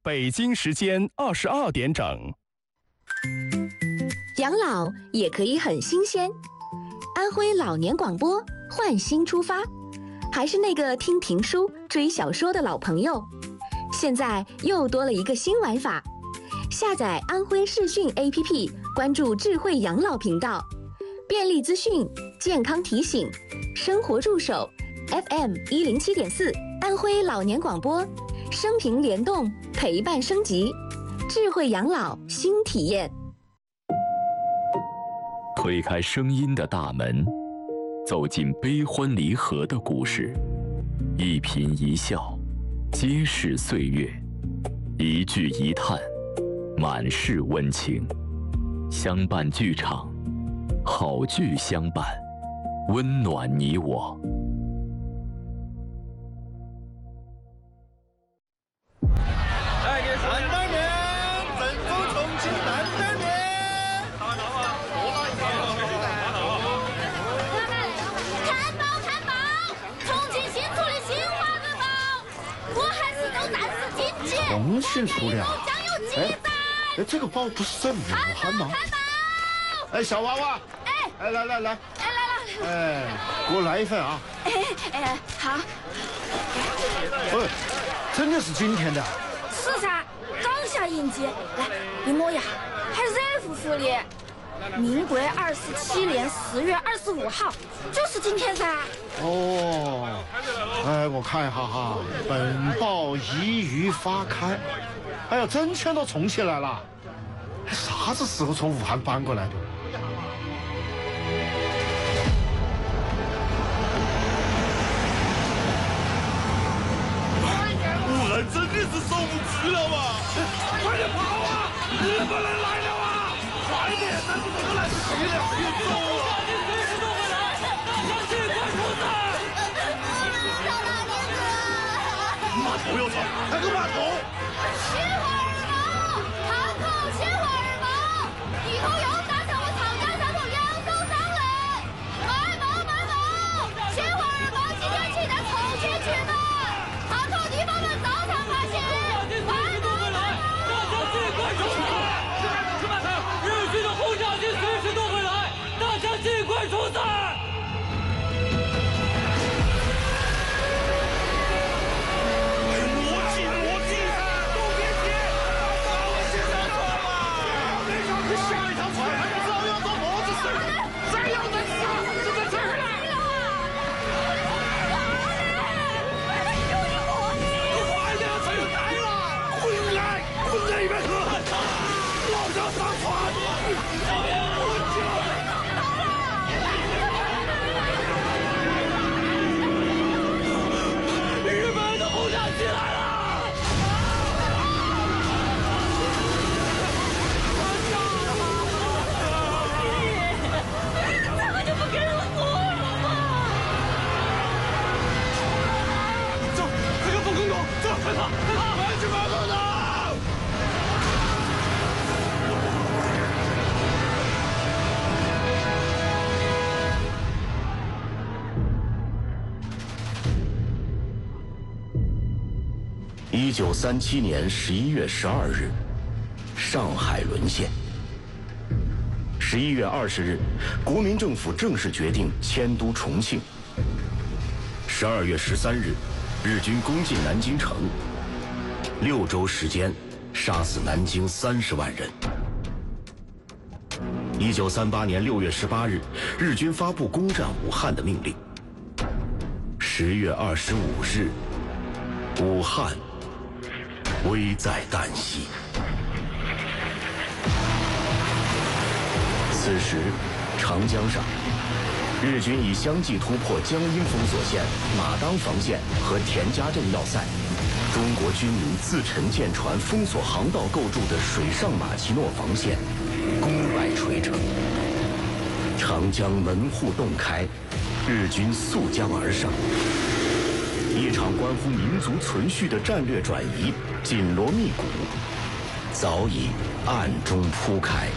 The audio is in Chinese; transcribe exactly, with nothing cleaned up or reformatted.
北京时间二十二点整。 养老也可以很新鲜。安徽老年广播换新出发，还是那个听评书、追小说的老朋友，现在又多了一个新玩法。下载安徽视讯 A P P， 关注智慧养老频道，便利资讯、健康提醒、生活助手 F M 一零七点四，安徽老年广播，生平联动，陪伴升级，智慧养老新体验。 推开声音的大门，走进悲欢离合的故事，一颦一笑，皆是岁月；一句一叹，满是温情。相伴剧场，好剧相伴，温暖你我。 来点担担面，正宗重庆担担面。 看报看报，重庆新出的新华日报，我还是走战士经济。 重庆出的啊？ 将有记载。 哎，这个报不是在武汉吗？ 看报。 哎，小娃娃。 哎。 哎，来来来。 哎，来来。 哎，给我来一份啊。 哎哎，好。 哦，真的是今天的。 是噻，刚下印记，来，你摸一下，还热乎乎的。民国二十七年十月二十五号，就是今天噻。 哦，哎，我看一下哈，本报已于发开。哎呀，真迁到重庆来了。啥子时候从武汉搬过来的？武汉真的是守不住了嘛！快点跑啊！日本人来了啊！快点，咱们这个来不及了，别走了！随时都会来，大家尽快出战！ 小大娘子， 码头要吵，还个码头！ 鲜花儿毛，汉口鲜花儿毛，以后又搭上我长江三头两艘商人，卖萌卖萌！鲜花儿毛今天起在重庆取暖，汉口地方们早上发现，卖萌卖萌！ 大家尽快出战！出码头，日军的轰炸机随时都会来，大家尽快出战！ 一九三七年十一月十二日，上海沦陷。十一月二十日，国民政府正式决定迁都重庆。十二月十三日，日军攻进南京城，六周时间，杀死南京三十万人。一九三八年六月十八日，日军发布攻占武汉的命令。十月二十五日，武汉危在旦夕。此时，长江上，日军已相继突破江阴封锁线、马当防线和田家镇要塞。中国军民自沉舰船封锁航道构筑的水上马奇诺防线，功败垂成。长江门户洞开，日军溯江而上。一场关乎民族存续的战略转移紧锣密鼓，早已暗中铺开。